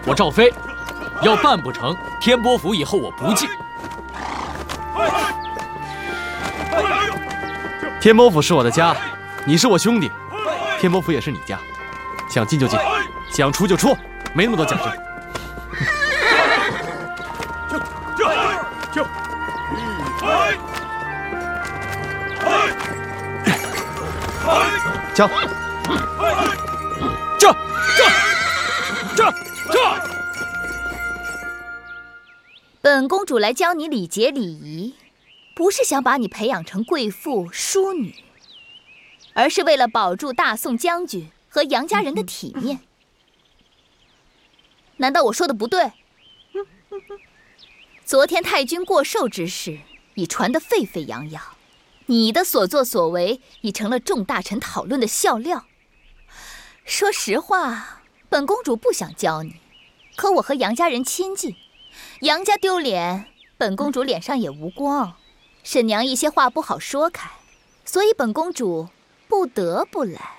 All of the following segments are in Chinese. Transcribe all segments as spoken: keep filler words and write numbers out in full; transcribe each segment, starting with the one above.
我赵飞，要办不成，天波府以后我不进。 天波府是我的家，你是我兄弟，天波府也是你家，想进就进，想出就出，没那么多讲究。交， 这这这这！ 本公主来教你礼节礼仪，不是想把你培养成贵妇淑女，而是为了保住大宋将军和杨家人的体面。难道我说的不对？昨天太君过寿之事已传得沸沸扬扬，你的所作所为已成了众大臣讨论的笑料。说实话，本公主不想教你，可我和杨家人亲近，杨家丢脸，本公主脸上也无光。沈娘一些话不好说开，所以本公主不得不来。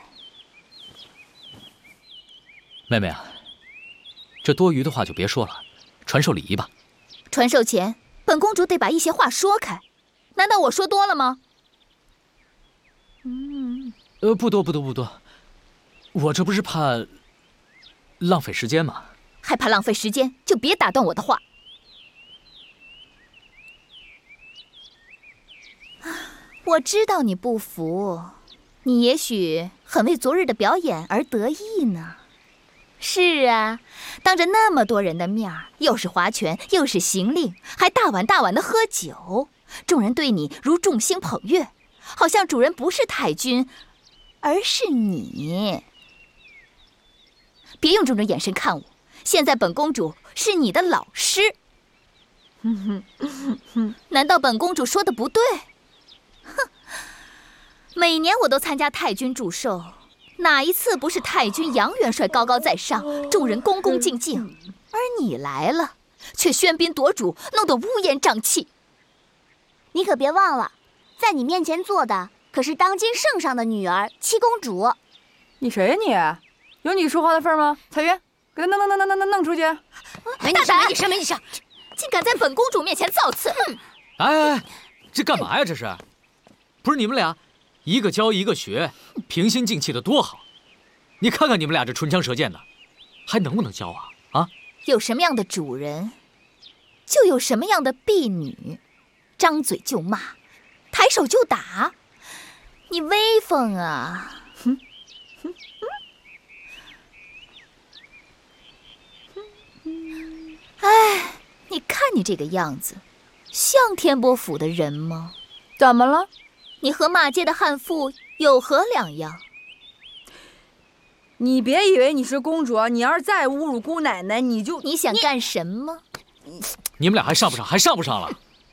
妹妹啊，这多余的话就别说了，传授礼仪吧。 传授前，本公主得把一些话说开，难道我说多了吗？ 嗯，呃，不多不多不多，我这不是怕浪费时间吗？ 害怕浪费时间，就别打断我的话。我知道你不服，你也许很为昨日的表演而得意呢。是啊，当着那么多人的面儿，又是划拳，又是行令，还大碗大碗的喝酒，众人对你如众星捧月，好像主人不是太君，而是你。别用这种眼神看我，现在本公主是你的老师。难道本公主说的不对？哼，每年我都参加太君祝寿，哪一次不是太君杨元帅高高在上，众人恭恭敬敬，而你来了，却喧宾夺主，弄得乌烟瘴气。 你可别忘了，在你面前坐的可是当今圣上的女儿七公主。 你谁呀你？有你说话的份吗？彩云，给他弄弄弄弄弄弄弄出去！ 没你事，没你事，没你事，竟敢在本公主面前造次！ 哎哎哎，这干嘛呀？这是，不是你们俩，一个教一个学，平心静气的多好。你看看你们俩这唇枪舌剑的，还能不能教啊？啊！ 有什么样的主人，就有什么样的婢女，张嘴就骂，抬手就打，你威风啊！哼哼哼！哎，你看你这个样子，像天波府的人吗？ 怎么了？ 你和骂街的悍妇有何两样？ 你别以为你是公主，你要是再侮辱姑奶奶，你就…… 你想干什么？ 你, 你们俩还上不上？还上不上了？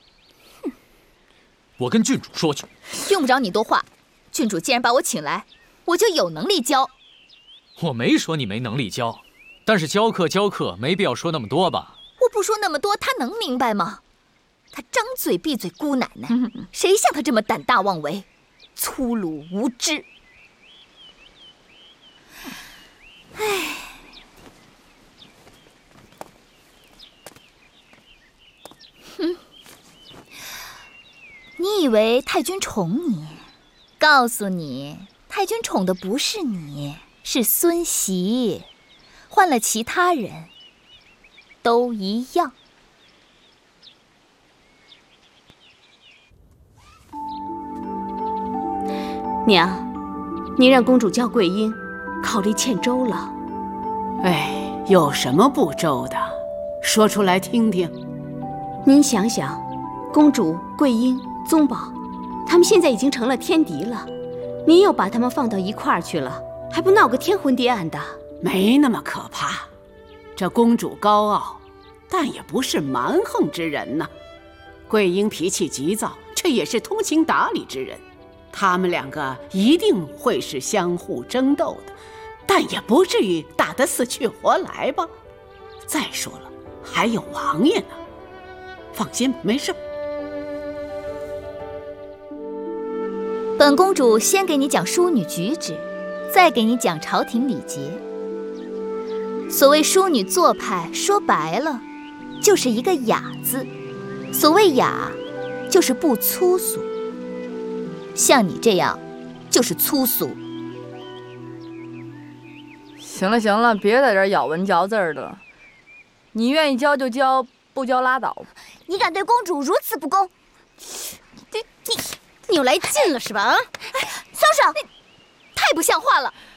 我跟郡主说去。 用不着你多话，郡主既然把我请来，我就有能力教。 我没说你没能力教，但是教课教课没必要说那么多吧？ 我不说那么多，他能明白吗？他张嘴闭嘴姑奶奶，谁像他这么胆大妄为，粗鲁无知？唉，哼！你以为太君宠你？告诉你，太君宠的不是你，是孙媳。换了其他人，都一样。 娘，您让公主教桂英，考虑欠周了。 哎，有什么不周的？说出来听听。 您想想，公主、桂英、宗宝，他们现在已经成了天敌了，您又把他们放到一块儿去了，还不闹个天昏地暗的？ 没那么可怕。这公主高傲，但也不是蛮横之人呢。桂英脾气急躁，却也是通情达理之人。他们两个一定会是相互争斗的，但也不至于打得死去活来吧。再说了，还有王爷呢。放心，没事。 本公主先给你讲淑女举止，再给你讲朝廷礼节。 所谓淑女做派，说白了，就是一个雅字。所谓雅，就是不粗俗。像你这样，就是粗俗。 行了行了，别在这儿咬文嚼字的了。你愿意教就教，不教拉倒。 你敢对公主如此不公？ 你你你又来劲了是吧？啊！ 松手！ 太不像话了！